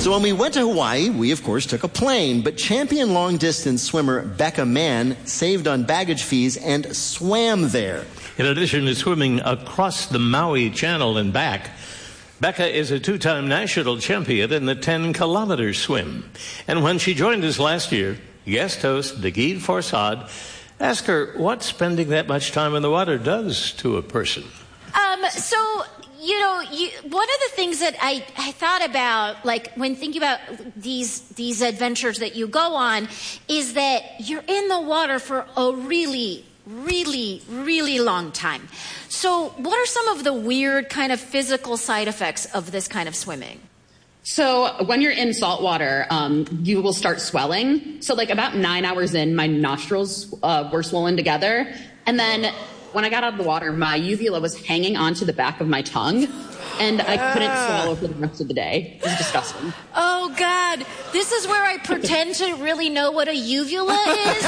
So when we went to Hawaii, we, of course, took a plane. But champion long-distance swimmer Becca Mann saved on baggage fees and swam there. In addition to swimming across the Maui Channel and back, Becca is a two-time national champion in the 10-kilometer swim. And when she joined us last year, guest host Nagid Farsad asked her what spending that much time in the water does to a person. One of the things that I thought about, like, when thinking about these adventures that you go on, is that you're in the water for a really, really, really long time. So what are some of the weird kind of physical side effects of this kind of swimming? So when you're in salt water, you will start swelling. So like about 9 hours in, my nostrils were swollen together. And then when I got out of the water, my uvula was hanging onto the back of my tongue, and I couldn't swallow for the rest of the day. It was disgusting. Oh, God. This is where I pretend to really know what a uvula is.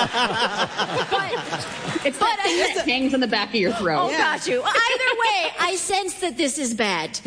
It's that thing that hangs in the back of your throat. Oh, got you. Either way, I sense that this is bad.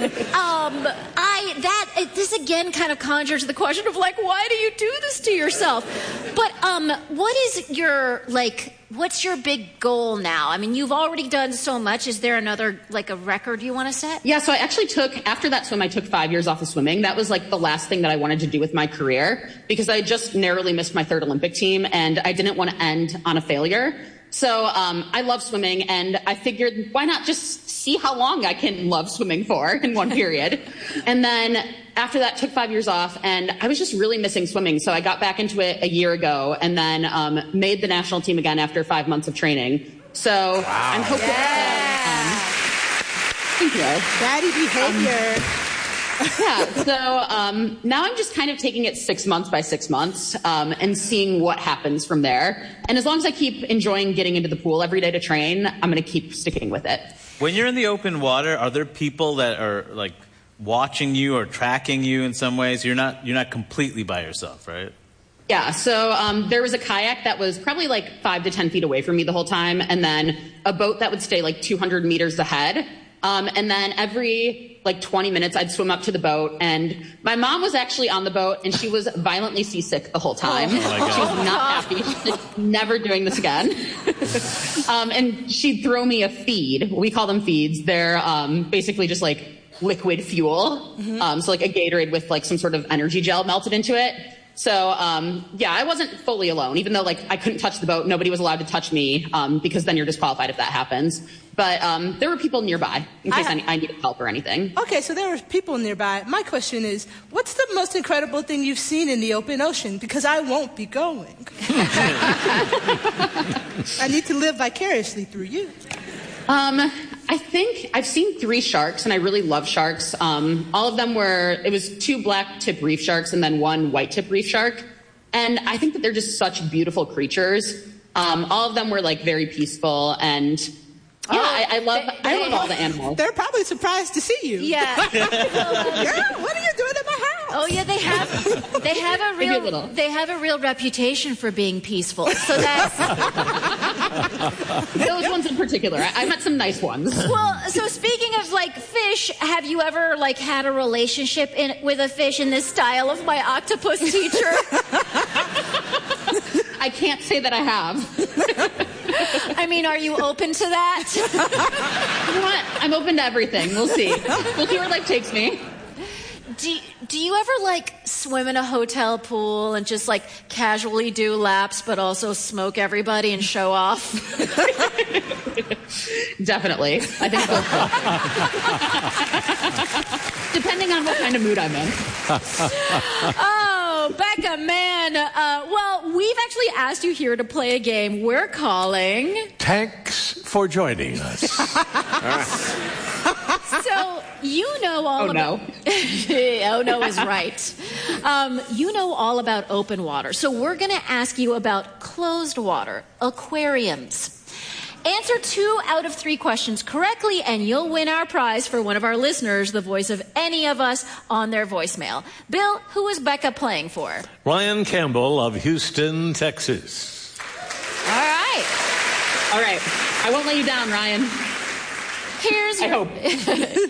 This again kind of conjures the question of, like, why do you do this to yourself? But what is your, like, what's your big goal now? I mean, you've already done so much. Is there another, like, a record you want to set? Yeah, so I actually after that swim, I took 5 years off of swimming. That was, like, the last thing that I wanted to do with my career, because I just narrowly missed my third Olympic team, and I didn't want to end on a failure. So I love swimming, and I figured, why not just see how long I can love swimming for in one period? And then after that, took 5 years off, and I was just really missing swimming. So I got back into it a year ago, and then made the national team again after 5 months of training. So I'm hoping thank you. Daddy behavior. So now I'm just kind of taking it 6 months by 6 months and seeing what happens from there. And as long as I keep enjoying getting into the pool every day to train, I'm going to keep sticking with it. When you're in the open water, are there people that are like watching you or tracking you in some ways? You're not completely by yourself, right? Yeah, so there was a kayak that was probably like 5 to 10 feet away from me the whole time, and then a boat that would stay like 200 meters ahead. And then every like 20 minutes, I'd swim up to the boat, and my mom was actually on the boat, and she was violently seasick the whole time. Oh my God. She was not happy. She's like, never doing this again. And she'd throw me a feed. We call them feeds. They're basically just like liquid fuel. So like a Gatorade with like some sort of energy gel melted into it. So, I wasn't fully alone, even though, like, I couldn't touch the boat. Nobody was allowed to touch me, because then you're disqualified if that happens. But there were people nearby in case I needed help or anything. Okay, so there were people nearby. My question is, what's the most incredible thing you've seen in the open ocean? Because I won't be going. I need to live vicariously through you. I think I've seen 3 sharks, and I really love sharks. All of them it was 2 black tip reef sharks and then 1 white tip reef shark. And I think that they're just such beautiful creatures. All of them were like very peaceful, and I love all the animals. They're probably surprised to see you. Yeah. Girl, what are you doing in my house? Oh yeah, they have a real reputation for being peaceful. So that's those ones in particular. I met some nice ones. Well, so speaking of like fish, have you ever like had a relationship with a fish in this style of My Octopus Teacher? I can't say that I have. I mean, are you open to that? You know what? I'm open to everything. We'll see. We'll see where life takes me. Do you ever like swim in a hotel pool and just like casually do laps but also smoke everybody and show off? Definitely. I think so. Depending on what kind of mood I'm in. Oh, Becca, man. Well, we've actually asked you here to play a game we're calling... Thanks for joining us. So, you know all about... Oh, no is right. You know all about open water. So we're going to ask you about closed water, aquariums. Answer 2 out of 3 questions correctly, and you'll win our prize for one of our listeners, the voice of any of us on their voicemail. Bill, who is Becca playing for? Ryan Campbell of Houston, Texas. All right. All right. I won't let you down, Ryan. Here's I hope.